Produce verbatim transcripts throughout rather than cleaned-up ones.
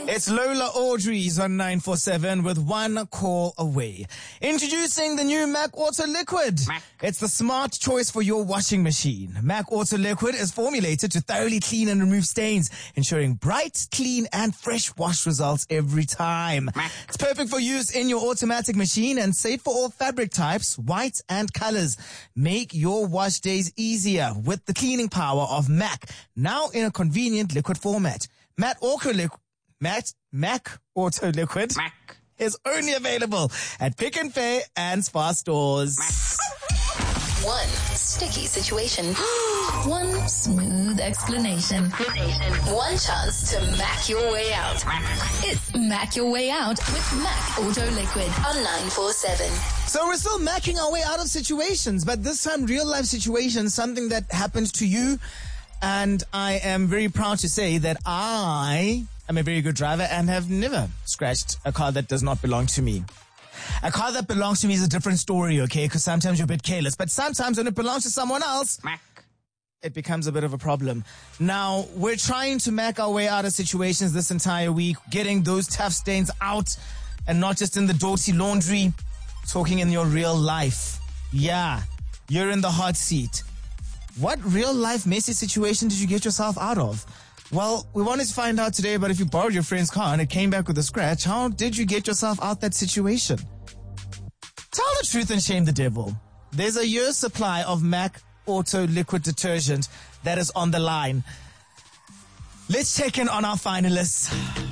It's Lola Audrey's on nine four seven with one call away. Introducing the new Mac Auto Liquid. Mac. It's the smart choice for your washing machine. Mac Auto Liquid is formulated to thoroughly clean and remove stains, ensuring bright, clean, and fresh wash results every time. Mac. It's perfect for use in your automatic machine and safe for all fabric types, white and colors. Make your wash days easier with the cleaning power of Mac, now in a convenient liquid format. Mac Auto Liquid. Mac, Mac Auto Liquid Mac. is only available at Pick and Pay and Spar stores. Mac. One sticky situation. One smooth explanation. One chance to Mac your way out. It's Mac Your Way Out with Mac Auto Liquid on nine four seven. So we're still macking our way out of situations, but this time real life situations, something that happened to you. And I am very proud to say that I am a very good driver and have never scratched a car that does not belong to me. A car that belongs to me is a different story, okay? Because sometimes you're a bit careless. But sometimes when it belongs to someone else, Mac. it becomes a bit of a problem. Now, we're trying to mac our way out of situations this entire week, getting those tough stains out and not just in the dirty laundry, talking in your real life. Yeah, you're in the hot seat. What real life messy situation did you get yourself out of? Well, we wanted to find out today, but if you borrowed your friend's car and it came back with a scratch, how did you get yourself out that situation? Tell the truth and shame the devil. There's a year's supply of Mac Auto Liquid Detergent that is on the line. Let's check in on our finalists.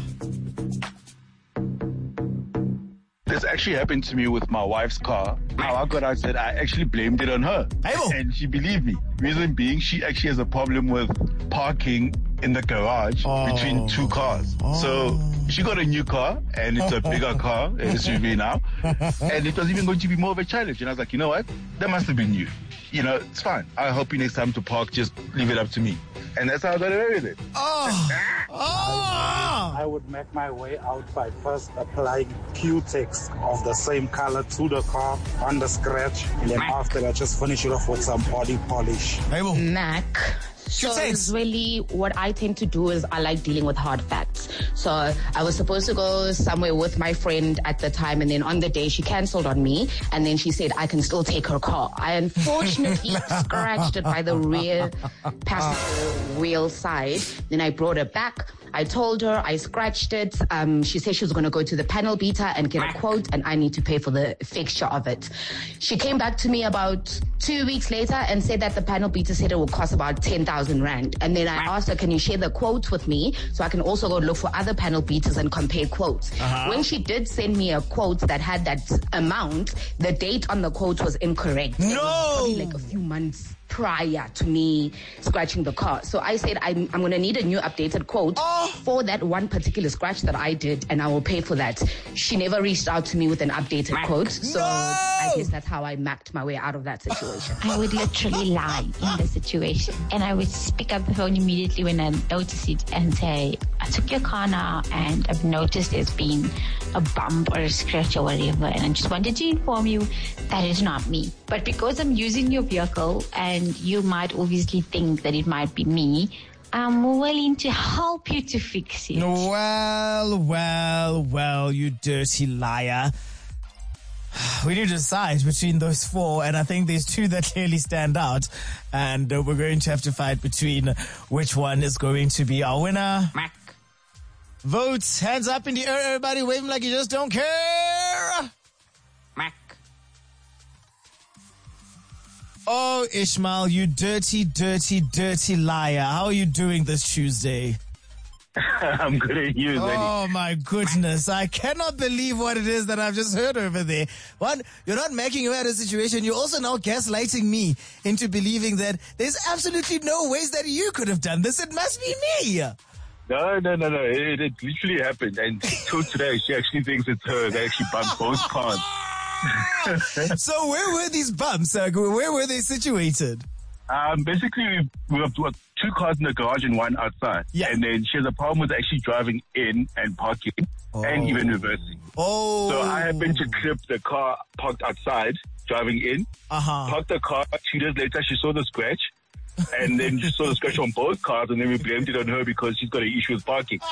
This actually happened to me with my wife's car. How I got out said I actually blamed it on her. Hey-bo. And she believed me. Reason being, she actually has a problem with parking in the garage Oh. between two cars. So she got a new car, and it's a bigger car, an S U V now. And it was even going to be more of a challenge. And I was like, you know what? That must have been you. You know, it's fine. I'll help you next time to park. Just leave it up to me. And that's how I got away with it. Oh, oh. I would make my way out by first applying Q-Tex of the same color to the car on the scratch. And then after that, just finish it off with some body polish. Hey-bo. Mac. So Thanks. it's really what I tend to do is I like dealing with hard facts. So I was supposed to go somewhere with my friend at the time, and then on the day she cancelled on me, and then she said I can still take her car. I unfortunately scratched it by the rear passenger wheel side. Then I brought it back. I told her I scratched it. Um, she said she was going to go to the panel beater and get a quote, and I need to pay for the fixture of it. She came back to me about two weeks later and said that the panel beater said it will cost about ten thousand rand. And then I asked her, can you share the quote with me so I can also go look for other panel beaters and compare quotes? Uh-huh. When she did send me a quote that had that amount, the date on the quote was incorrect. It was No! probably like a few months prior to me scratching the car. So I said, I'm, I'm going to need a new updated quote Oh. for that one particular scratch that I did, and I will pay for that. She never reached out to me with an updated Mac. quote. So No. I guess that's how I mapped my way out of that situation. I would literally lie in the situation, and I would pick up the phone immediately when I notice it and say, I took your car now and I've noticed there's been a bump or a scratch or whatever, and I just wanted to inform you that is not me. But because I'm using your vehicle and you might obviously think that it might be me, I'm willing to help you to fix it. Well, well, well, you dirty liar. We need to decide between those four, and I think there's two that clearly stand out, and uh, we're going to have to fight between which one is going to be our winner. Mac. Votes, hands up in the air, everybody waving like you just don't care. Mac. Oh, Ishmael, you dirty, dirty, dirty liar. How are you doing this Tuesday? I'm good at you, Lenny. Oh my goodness, I cannot believe what it is that I've just heard over there. One, you're not making you out of a situation, you're also now gaslighting me into believing that there's absolutely no ways that you could have done this. It must be me. No, no, no, no. It, it literally happened. And till today, she actually thinks it's her. They actually bumped both cars. So where were these bumps? Uh, where were they situated? Um, basically, we, we have two cars in the garage and one outside. Yeah. And then she has a problem with actually driving in and parking Oh. and even reversing. Oh. So I happened to clip the car parked outside, driving in, Uh-huh. parked the car. Two days later, she saw the scratch. And then she saw the scratch on both cars, and then we blamed it on her because she's got an issue with parking.